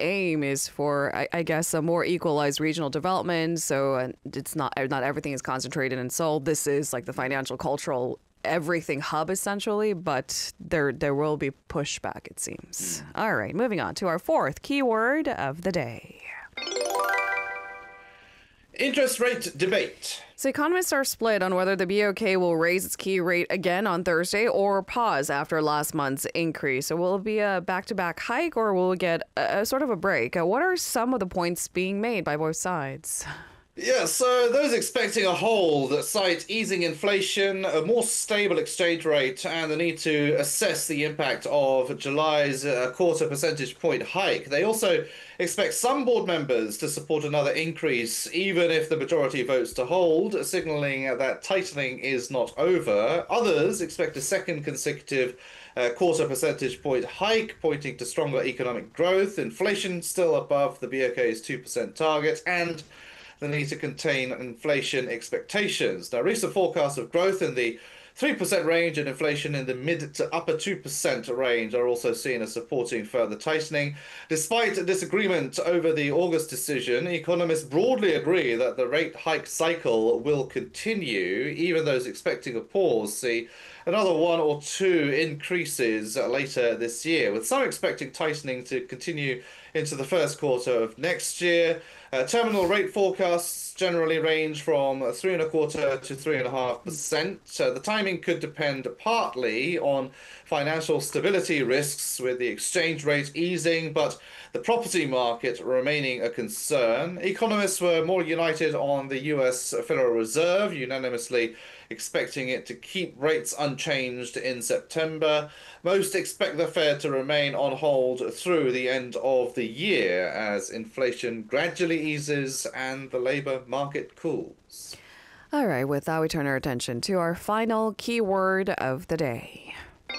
aim is for, I guess, a more equalized regional development. So it's not everything is concentrated in Seoul. This is like the financial, cultural, everything hub essentially, but there will be pushback, it seems. All right, moving on to our fourth keyword of the day. Interest rate debate. So economists are split on whether the BOK will raise its key rate again on Thursday or pause after last month's increase. So will it be a back-to-back hike or will we get a sort of a break? What are some of the points being made by both sides? Yeah, so those expecting a hold cite easing inflation, a more stable exchange rate, and the need to assess the impact of July's quarter percentage point hike. They also expect some board members to support another increase, even if the majority votes to hold, signaling that tightening is not over. Others expect a second consecutive quarter percentage point hike, pointing to stronger economic growth, inflation still above the BOK's 2% target, and the need to contain inflation expectations. Now, recent forecasts of growth in the 3% range and inflation in the mid to upper 2% range are also seen as supporting further tightening. Despite disagreement over the August decision, economists broadly agree that the rate hike cycle will continue. Even those expecting a pause see another one or two increases later this year, with some expecting tightening to continue into the first quarter of next year. Terminal rate forecasts generally range from 3.25% to 3.5%. The timing could depend partly on financial stability risks with the exchange rate easing, but the property market remaining a concern. Economists were more united on the US Federal Reserve, unanimously expecting it to keep rates unchanged in September. Most expect the Fed to remain on hold through the end of the year as inflation gradually eases and the labor market cools. All right, with that, we turn our attention to our final keyword of the day.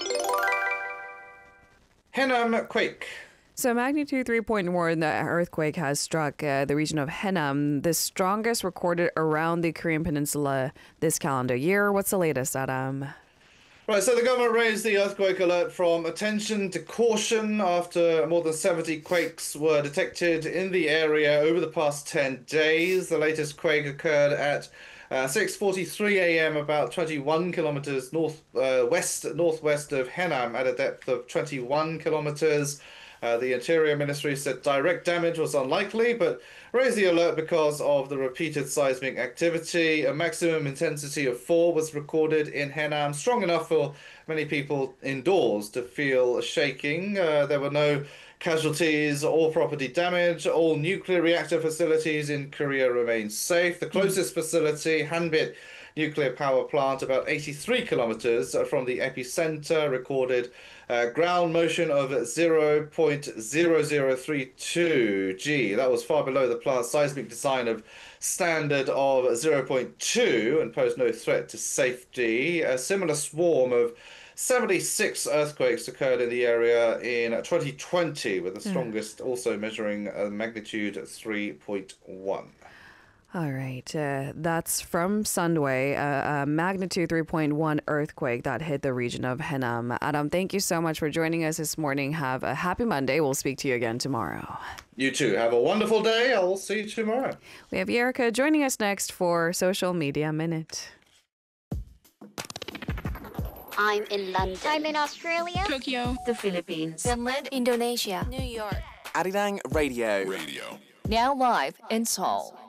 Haenam quake. So magnitude 3.1, the earthquake has struck the region of Haenam, the strongest recorded around the Korean Peninsula this calendar year. What's the latest, Adam? Right, so the government raised the earthquake alert from attention to caution after more than 70 quakes were detected in the area over the past 10 days. The latest quake occurred at 6:43 a.m. about 21 kilometers northwest of Haenam at a depth of 21 kilometers. The Interior Ministry said direct damage was unlikely, but raised the alert because of the repeated seismic activity. A maximum intensity of 4 was recorded in Haenam, strong enough for many people indoors to feel shaking. There were no casualties or property damage. All nuclear reactor facilities in Korea remain safe. The closest facility, Hanbit nuclear power plant, about 83 kilometers from the epicenter, recorded ground motion of 0.0032 G. That was far below the plant's seismic design of standard of 0.2 and posed no threat to safety. A similar swarm of 76 earthquakes occurred in the area in 2020, with the strongest also measuring a magnitude 3.1. All right, that's from Sunway, a magnitude 3.1 earthquake that hit the region of Haenam. Adam, thank you so much for joining us this morning. Have a happy Monday. We'll speak to you again tomorrow. You too. Have a wonderful day. I'll see you tomorrow. We have Erica joining us next for Social Media Minute. I'm in London. I'm in Australia. Tokyo. The Philippines. Finland. Indonesia. New York. Arirang Radio. Now live in Seoul.